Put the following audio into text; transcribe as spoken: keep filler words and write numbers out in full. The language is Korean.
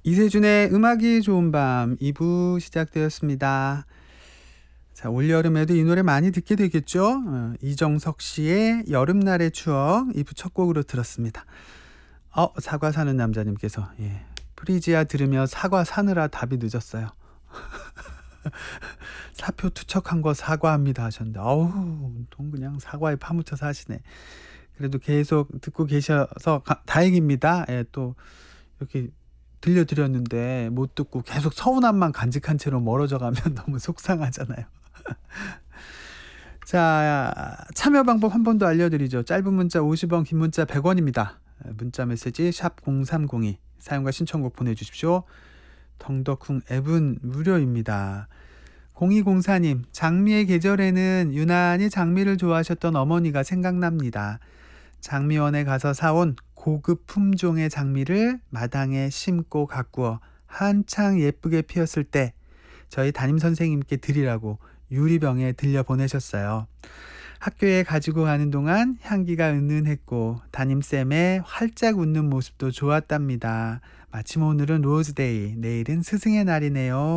이세준의 음악이 좋은 밤 이 부 시작되었습니다. 자, 올여름에도 이 노래 많이 듣게 되겠죠? 어, 이정석 씨의 여름날의 추억 이 부 첫 곡으로 들었습니다. 어, 사과 사는 남자님께서 예, 프리지아 들으며 사과 사느라 답이 늦었어요. 사표 투척한 거 사과합니다 하셨는데 어우, 돈 그냥 사과에 파묻혀 사시네. 그래도 계속 듣고 계셔서 가, 다행입니다. 예, 또 이렇게 들려드렸는데 못 듣고 계속 서운함만 간직한 채로 멀어져 가면 너무 속상하잖아요. 자, 참여 방법 한 번 더 알려드리죠. 짧은 문자 오십 원, 긴 문자 백 원입니다. 문자 메시지 샵 공삼공이 사용과 신청곡 보내주십시오. 덩덕쿵 앱은 무료입니다. 공이공사님, 장미의 계절에는 유난히 장미를 좋아하셨던 어머니가 생각납니다. 장미원에 가서 사온 고급 품종의 장미를 마당에 심고 가꾸어 한창 예쁘게 피었을 때 저희 담임선생님께 드리라고 유리병에 들려 보내셨어요. 학교에 가지고 가는 동안 향기가 은은했고 담임쌤의 활짝 웃는 모습도 좋았답니다. 마침 오늘은 로즈데이, 내일은 스승의 날이네요.